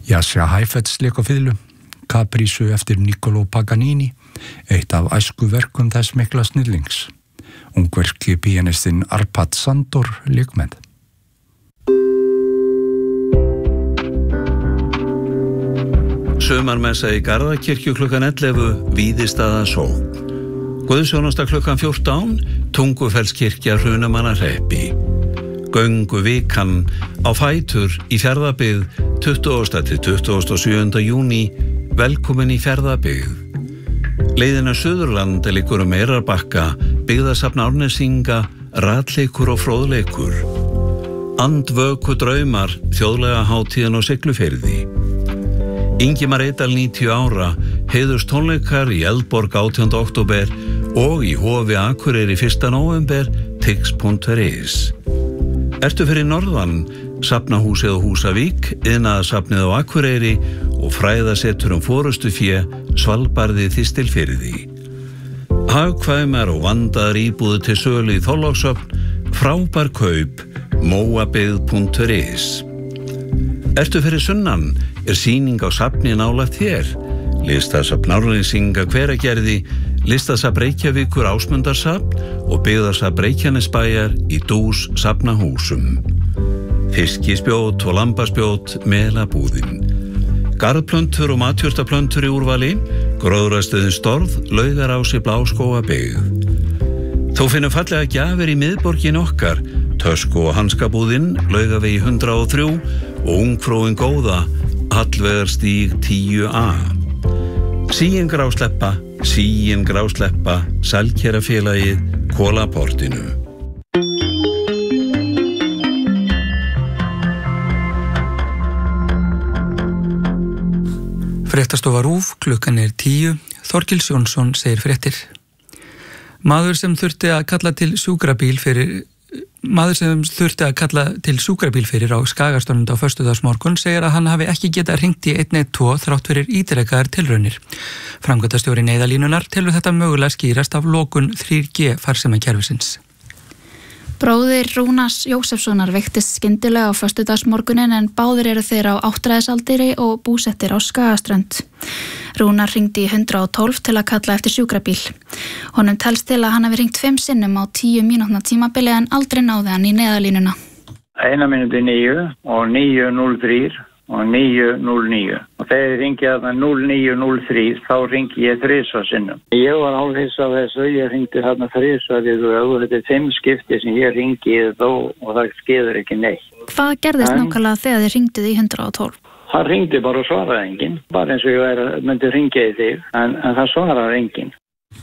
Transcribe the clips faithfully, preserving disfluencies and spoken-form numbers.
Jasja Heifetz lék á fiðlu, Caprisu eftir Niccolò Paganini, eitt af æskuverkum þess mikla snillings. Ungverski píanistinn Arpad Sandor lék með. Sumarmessa í Garðakirkju klukkan ellefu, Víðistaða sókn. Guðsjónasta klukkan fjórtán, Tungufellskirkja Hrunamannahreppi. Göngu vikan á fætur í Fjarðabyggð tuttugasta til tuttugasta og sjöunda júní, velkomin í Fjarðabyggð. Leiðina Suðurland liggur um Eyrarbakka, byggðasafn Árnesinga, ratleikur og fróðleikur. Andvöku draumar, þjóðlega hátíðin og Siglufirði. Ingimar Eydal níutíu ára, heiðurs tónleikar í Eldborg átjánda október og í Hofi Akureyri fyrsta nóvember, tix punktur is. Ertu fyrir norðan, Safnahúsið á Húsavík, Iðnaðarsafnið á Akureyri og fræðasetur um forystufé, Svalbarði Þistilfirði. Hagkvæmar og vandaðar íbúðir til sölu í Þorlákshöfn, frábær kaup, móabyggð punktur is. Ertu fyrir sunnan, er sýning á safni nálægt þér. Listasafn Árnesinga Hveragerði, Listasafn Reykjavíkur Ásmundarsafn og byggðarsafn Reykjanesbæjar í Dús safnahúsum. Fiskispjót og lambaspjót, Melabúðin. Garðplöntur og matjurtaplöntur í úrvali, Gróðrastöðin Storð, Laugarási Bláskógabygg. Þú finnur fallega gjafir í miðborgin okkar, Tösku og hanskabúðin, Laugavegi hundrað og þrjú og Ungfrúin góða, Hallveigarstíg tíu A. Síin grásleppa, Síin grásleppa, Sælkerafélagið, Kolaportinu. Fréttastofa RÚV, klukkan er tíu, Þorkils Jónsson segir fréttir. Maður sem þurfti að kalla til sjúkrabíl fyrir Maður sem þurfti að kalla til sjúkrabíl fyrir á Skagastrands á föstudagsmorgun segir að hann hafi ekki getað hringt í einn einn tvo þrátt fyrir ítrekaðar tilraunir. Framkvæmdastjóri Neyðarlínunnar telur þetta mögulega skýrast af lokun þrjú G farsímakerfisins. Bróðir Rúnars Jósefssonar veiktist skyndilega á föstudagsmorgunin en báðir eru þeir á áttræðisaldri og búsettir á Skagaströnd. Rúnar hringdi í hundrað og tólf til að kalla eftir sjúkrabíl. Honum telst til að hann hafi hringt fimm sinnum á tíu mínútna tímabili en aldrei náði hann í Neyðarlínuna. Eina mínúti níu og níu núll þrjú og níu núll níu. Og þegar ég ringi þarna núll níu núll þrjú þá ringi ég þrisvar sinnum. Ég var álhins á þessu, ég ringdi þarna þrisvar í röð og þetta er fimm skipti sem ég ringi þó og það skeður ekki neitt. Hvað gerðist en nákvæmlega þegar þið ringduð í hundrað og tólf? Hann ringdi bara og svaraði enginn, bara eins og ég væri, myndi ringja í þig, en, en það svaraði enginn.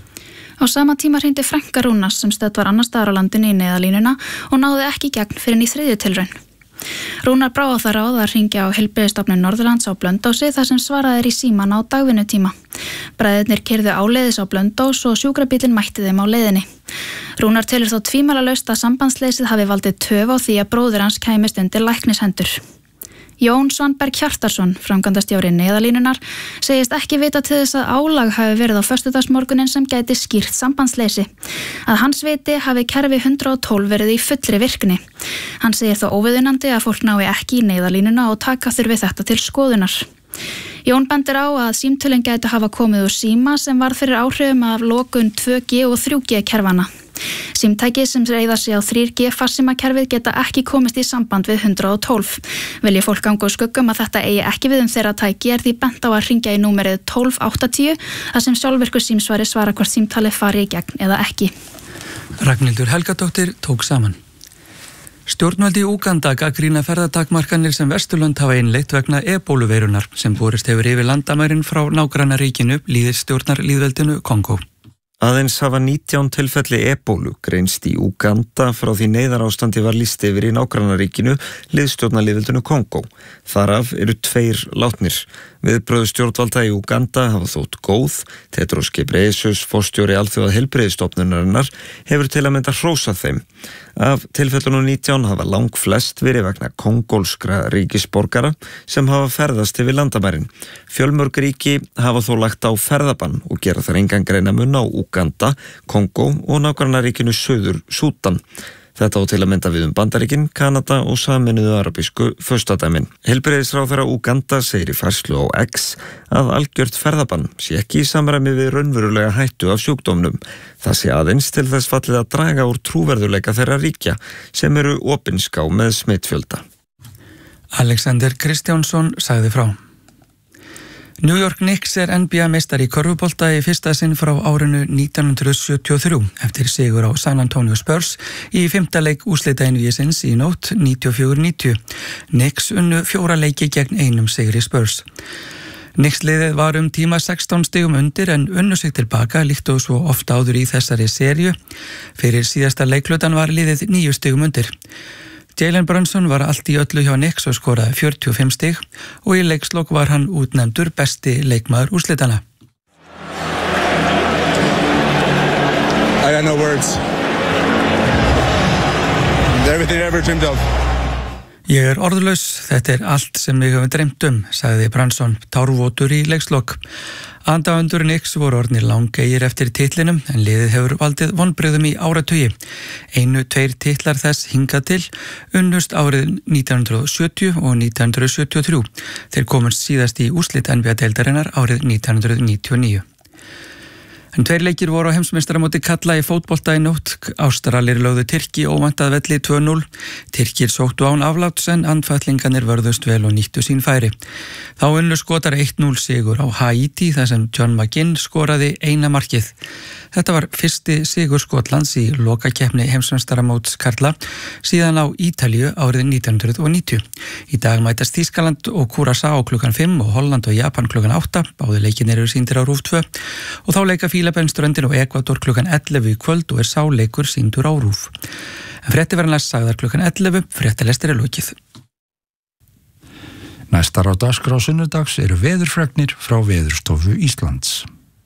Á sama tíma hringdi frænka Rúnars sem stödd var annars staðar á landinu í Neyðarlínuna og náði ekki gegn fyrir í þriðju tilraun. Rúnar brá á það ráð að hringja á Heilbrigðisstofnun Norðurlands á Blönduósi þar sem svaraði er í síman á dagvinnutíma. Bræðurnir keyrðu áleiðis á Blönduós og sjúkrabíllinn mætti þeim á leiðinni. Rúnar telur þó tvímælalaust að sambandsleysið hafi valdið töf á því að bróðir hans kæmist undir læknishendur. Jón Svanberg Hjartarson, framkvæmdastjóri Neyðarlínunnar, segist ekki vita til þess að álag hafi verið á föstudagsmorgunin sem gæti skýrt sambandsleysi. Að hans viti hafi kerfi hundrað og tólf verið í fullri virkni. Hann segir þó óviðunandi að fólk nái ekki í Neyðarlínuna og taka þurfi þetta til skoðunar. Jón bendir á að símtölin gætu hafa komið úr síma sem varð fyrir áhrifum af lokun tvö G og þrjú G kerfana. Símtæki sem reiða sig á þrjú G farsímakerfið geta ekki komist í samband við hundrað og tólf. Vilji fólk ganga úr skuggum að þetta eigi ekki við um þeirra tæki er því bent á að hringja í númerið tólf áttatíu þar sem sjálfvirkur símsvari svara hvort símtali fari í gegn eða ekki. Ragnhildur Helgadóttir tók saman. Stjórnvöld í Úganda gagnrýna ferðatakmarkanir sem Vesturlönd hafa innleitt vegna ebóluveirunar sem borist hefur yfir landamærin frá nágrannaríkinu lýðstjórnarlýðveldinu Kongó. Aðeins hafa nítján tilfelli ebólu greinst í Úganda frá því neyðarástandi var lýst yfir í nágrannaríkinu lýðstjórnarlýðveldinu Kongó. Þaraf eru tveir látnir. Viðbrögð stjórnvalda í Úganda hafa þótt góð. Tedros Ghebreyesus, forstjóri alþjóða heilbrigðisstofnunarinnar, hefur til að mynda hrósað þeim. Af tilfellunum nítján hafa lang flest verið vegna kongólskra ríkisborgara sem hafa ferðast yfir landamærin. Fjölmörg ríki hafa þó lagt á ferðabann og gera þar engan greinamun á Úganda, Kongó og nágrannaríkinu Suður Súdan. Þetta á til að mynda við um Bandaríkin, Kanada og Sameinuðu arabísku furstadæmin. Heilbrigðisráðherra Úganda segir í færslu á X að algjört ferðabann sé ekki í samræmi við raunverulega hættu af sjúkdómnum. Það sé aðeins til þess fallið að draga úr trúverðuleika þeirra ríkja sem eru opinská með smitfjölda. Alexander Kristjánsson sagði frá. New York Knicks er N B A-meistari í körfubolta í fyrsta sinn frá árinu nítján hundruð sjötíu og þrjú eftir sigur á San Antonio Spurs í fimmta leik úrslita N B A-sins í nótt níutíu og fjögur níutíu. Knicks unnu fjóra leiki gegn einum sigri Spurs. Knicks-liðið var um tíma sextán stigum undir en unnu sig tilbaka líkt og svo ofta áður í þessari seríu. Fyrir síðasta leiklutan var liðið níu stigum undir. Jalen Brunson var allt í öllu hjá Knicks og skoraði fjörutíu og fimm stig og í leikslok var hann útnefndur besti leikmaður úrslitana. I got no words. Everything I ever dreamed of. Ég er orðlaus, þetta er allt sem við höfum dreymt um, sagði Brunson tárvotur í leikslok. Aðdáendur Knicks voru orðnir langeyir eftir titlinum en liðið hefur valdið vonbrigðum í áratugi. Einu tveir titlar þess hingað til unnust árið nítján hundruð sjötíu og nítján hundruð sjötíu og þrjú. Þeir komust síðast í úrslit N B A-deildarinnar árið nítján hundruð níutíu og níu. En tveir leikir voru á heimsmeistaramóti karla í fótbolta í nótt. Ástralir lögðu Tyrki óvæntað velli tvö núll. Tyrkir sóttu án afláts en andfætlingarnir vörðust vel og nýttu sín færi. Þá unnu Skotar eitt núll sigur á Haiti þar sem John McGinn skoraði eina markið. Þetta var fyrsti sigur Skotlands í lokakeppni heimsmeistaramóts karla síðan á Ítalíu árið nítján hundruð níutíu. Í dag mætast Þýskaland og Curaçao klukkan fimm og Holland og Japan klukkan átta. Báðir leikirnir eru sýndir á RÚV tvö og þá leika Fílabeinsströndin og Ekvador klukkan ellefu í kvöld og er sá leikur sýndur á RÚV. En fréttir verða næst sagðar klukkan ellefu, fréttalestir er lokið. Næstar á dagskrá sunnudags eru veðurfregnir frá Veðurstofu Íslands.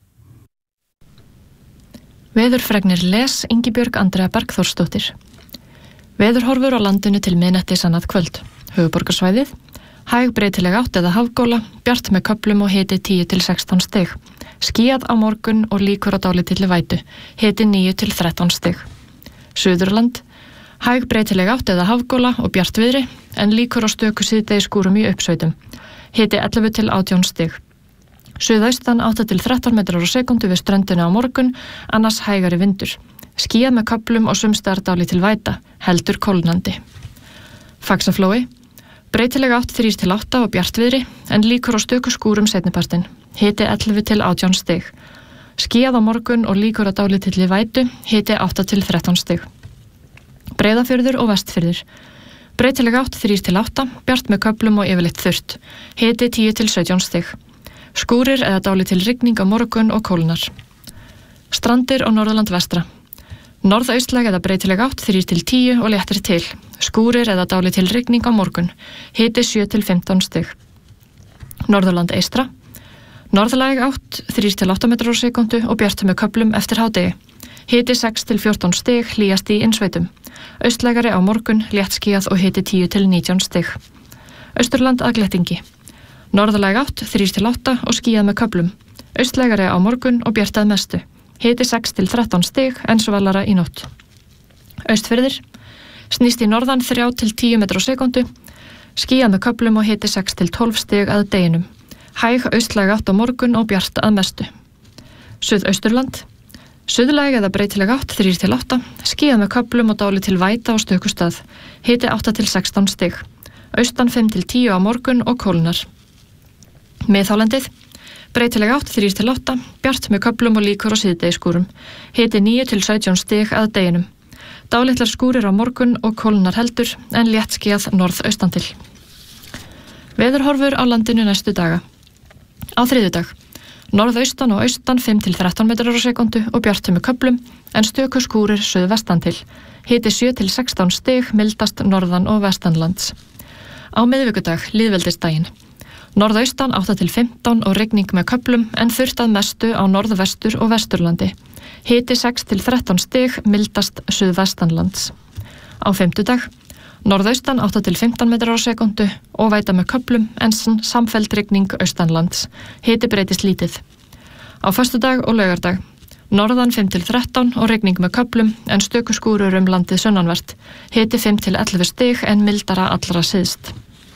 Veðurfregnir les Ingibjörg Andrea Bergþórsdóttir. Veðurhorfur á landinu til miðnættis annað kvöld. Höfuðborgarsvæðið, hæg breytileg átt eða hafgóla, bjart með köflum og hiti tíu til sextán stig. Skýjað á morgun og líkur á dálítilli vætu, hiti níu til þrettán stig. Suðurland, hæg breytileg átt eða hafgóla og bjart viðri, en líkur á stöku síðdegisskúrum í uppsveitum. Hiti ellefu til átján stig. Suðaustan átta til þrettán metrar á sekundu við ströndina á morgun, annars hægari vindur. Skýjað með köflum og sumstaðar dálítil væta, heldur kólnandi. Faxaflói, breytileg átt þrír til átta og bjartviðri, en líkur á stöku skúrum seinnipartinn. Hiti ellefu til átján stig. Skýjað á morgun og líkur á dálítilli vætu, hiti átta til þrettán stig. Breiðafjörður og Vestfjörður. Breytileg átt þrír til átta, bjart með köflum og yfirleitt þurrt. Hiti tíu til sautján stig. Skúrir eða dálítil rigning á morgun og kólnar. Strandir og Norðurland vestra. Norðaustlæg eða breytileg átt þrír til tíu og léttir til. Skúrir eða dálítil rigning á morgun. Hiti sjö til fimmtán stig. Norðurland eystra. Norðlæg átt þrír til átta metrar á sekundu og bjart með köflum eftir hádegi. Hiti sex til fjórtán stig, hlýjast í innsveitum. Austlægari á morgun, léttskýjað og hiti tíu til nítján stig. Austurland að glettingi. Norðlæg átt þrír til átta og skýjað með köflum. Austlægari á morgun og bjart að mestu. Hiti sex til þrettán stig en svalara í nótt. Austfirðir. Snýst í norðan þrjá til tíu metrar á sekundu. Skýjað með köflum og hiti sex til tólf stig að deginum. Hæg austlæg átt á morgun og bjart að mestu. Suðausturland. Suðlæg eða breytileg átt þrír til átta. Skýjað með köflum og dálítil væta á stöku stað. Hiti átta til sextán stig. Austan fimm til tíu á morgun og kólnar. Miðhálendið. Breytileg átt þrír til átta, bjart með köflum og líkur á síðdegisskúrum. Hiti níu til sautján stig að deginum. Dálitlar skúrir á morgun og kólnar heldur, en léttskýjað norðaustan til. Veðurhorfur á landinu næstu daga. Á þriðjudag. Norðaustan og austan fimm til þrettán metrar á sekundu og bjart með köflum, en stöku skúrir suðvestan til. Hiti sjö til sextán stig, mildast norðan og vestanlands. Á miðvikudag, lýðveldisdaginn. Norðaustan átta til fimmtán og rigning með köflum en þurrt að mestu á norðvestur og vesturlandi. Hiti sex til þrettán stig, mildast suðvestanlands. Á fimmtudag, norðaustan átta til fimmtán metrar á sekundu og væta með köflum en samfelld rigning austanlands. Hiti breytist lítið. Á föstudag og laugardag, Norðan fimm til þrettán og rigning með köflum en stöku skúrur um landið sunnanvert. Hiti fimm til ellefu stig en mildara allra syðst.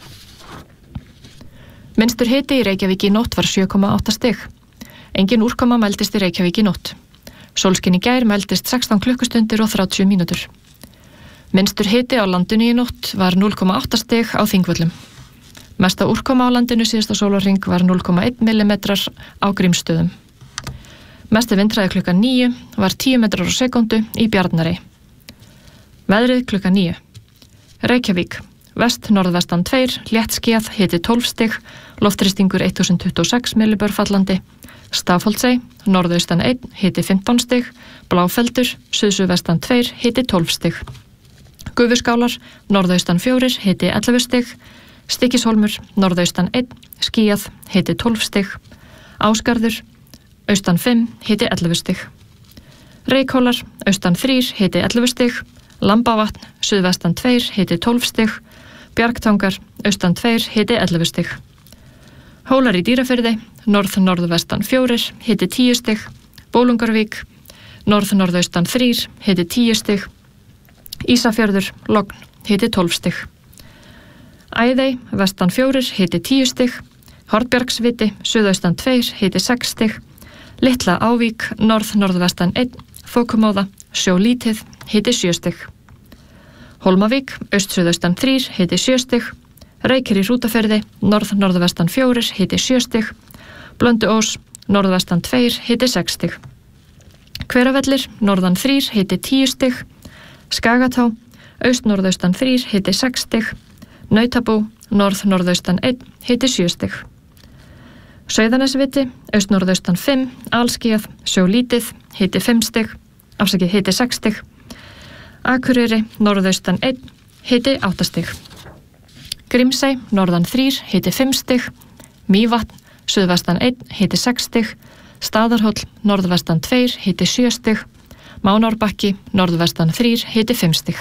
Minnstur hiti í Reykjavík í nótt var sjö komma átta stig. Engin úrkoma mældist í Reykjavík í nótt. Sólskin í gær mældist sextán klukkustundir og þrjátíu mínútur. Minnstur hiti á landinu í nótt var núll komma átta stig á Þingvöllum. Mesta úrkoma á landinu síðasta sólarhring var núll komma einn millimetrar á Grímsstöðum. Mesti vindhraði klukkan níu var tíu metrar á sekúndu í Bjarnarey. Veðrið klukkan níu. Reykjavík, vest norðvestan tveir, léttskýjað, hiti tólf stig, loftþrýstingur þúsund tuttugu og sex millibör fallandi. Stafholtsey, norðaustan einn, hiti fimmtán stig, Bláfeldur, suðsuðvestan tveir, hiti tólf stig. Gufuskálar, norðaustan fjórir, hiti ellefu stig, Stykkishólmur, norðaustan einn, skýjað, hiti tólf stig, Ásgarður, austan fimm, hiti ellefu stig. Reykhólar, austan þrír, hiti ellefu stig, Lambavatn, suðvestan tveir, hiti tólf stig, Bjargtangar, austan tveir, hiti ellefu stig. Hólar í Dýrafirði, norð-norðvestan fjórir, hiti tíu stig, Bólungarvík, norð-norðaustan þrír, hiti tíu stig, Ísafjörður, Logn, hiti tólf stig. Æðey, vestan fjórir, hiti tíu stig, Hornbjargsviti, suðaustan tveir, hiti sex stig, Litla Ávík, norð-norðvestan einn, Þokumóða, sjó lítið, hiti sjö stig. Hólmavík, aust-suðaustan þrír, hiti sjö stig, Reykir í Hrútafirði, norð-norðvestan fjórir, hiti sjö stig, Blönduós, norðvestan tveir, hiti sex stig. Hveravellir, norðan þrír, hiti tíu stig, Skagatá, aust-norðaustan þrír, hiti sex stig, Nautabú, norð-norðaustan einn, hiti sjö stig. Sauðanesviti, aust-norðaustan fimm, alskýjað, sjó lítið, hiti fimm stig, afsakið hiti sex stig. Akureyri, norðaustan einn, hiti átta stig. Grímsey, norðan þrír, hiti fimm stig, Mývatn, suðvestan einn, hiti sex stig, Staðarhóll, norðvestan tveir, hiti sjö stig, Mánárbakki, norðvestan þrír, hiti fimm stig.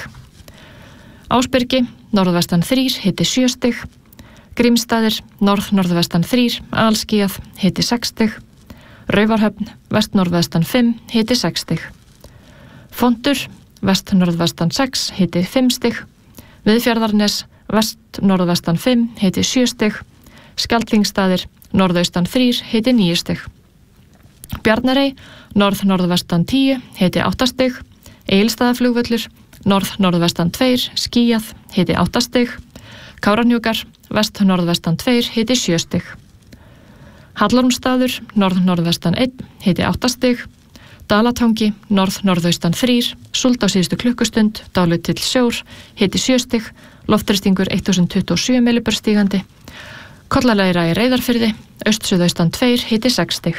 Ásbyrgi, norðvestan þrír, hiti sjö stig, Grímsstaðir, norð-norðvestan þrír, alskýjað, hiti sex stig, Raufarhöfn, vest-norðvestan fimm, hiti sex stig. Fontur, vest-norðvestan sex, hiti fimm stig, Viðfjarðarnes, vest-norðvestan fimm, hiti sjö stig, Skjaldvingsstaðir, norðaustan þrír, hiti níu stig. Bjarnarey, norð-norðvestan tíu, hiti átta stig, Egilsstaðaflugvöllur, norð-norðvestan tveir, skýjað, hiti átta stig, Kárahnjúkar, vest-norðvestan tveir, hiti sjö stig. Hallormsstaður, norð-norðvestan einn, hiti átta stig, Dalatangi, norð-norðaustan þrír, súld á síðustu klukkustund, dálítill sjór, hiti sjö stig, loftþrýstingur þúsund tuttugu og sjö millibör stígandi, Kollaleira í Reyðarfirði, aust-suðaustan tveir, hiti sex stig.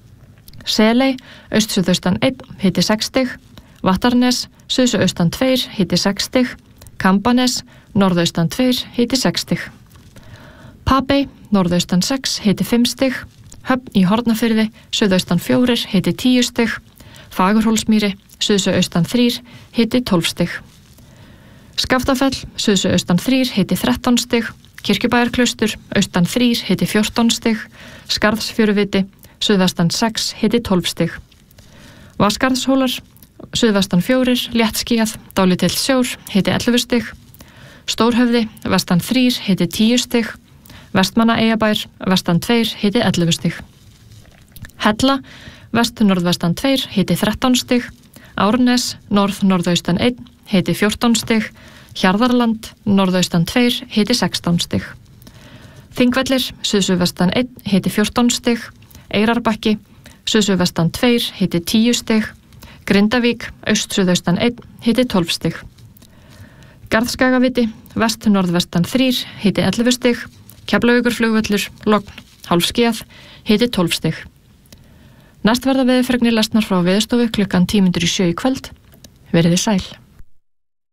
Seley, aust-suðaustan einn, hiti sex stig, Vattarnes, suðsuaustan tveir, hiti sex stig, Kambanes, norðaustan tveir, hiti sex stig. Papey, norðaustan sex, hiti fimm stig, Höfn í Hornafirði, suðaustan fjórir, hiti tíu stig, Fagurhólsmýri, suðsuaustan þrír, hiti tólf stig. Skaftafell, suðsuaustan þrír, hiti þrettán stig, Kirkjubæjarklaustur, austan þrír, hiti fjórtán stig, Skarðsfjöruviti, suðvestan sex, hiti tólf stig. Vaskarðshólar, suðvestan fjórir, léttskýjað, dálítill sjór, hiti ellefu stig. Stórhöfði, vestan þrír, hiti tíu stig. Vestmannaeyjabær, vestan tveir, hiti ellefu stig. Hella, vest-norðvestan tveir, hiti þrettán stig. Árnes, norð-norðaustan einn, hiti fjórtán stig. Hjarðarland, norðaustan tveir, hiti sextán stig. Þingvellir, suðsuðvestan einn, hiti fjórtán stig. Eyrarbakki, suðsuðvestan tveir, hiti tíu stig. Grindavík, aust-suðaustan einn, hiti tólf stig. Garðskagaviti, vest-norðvestan þrír, hiti ellefu stig. Keflavíkurflugvöllur, logn, hálfskýjað, hiti tólf stig. Næst verða veðurfregnir lesnar frá Veðurstofu klukkan tíu mínútur í sjö í kvöld. Verið þið sæl.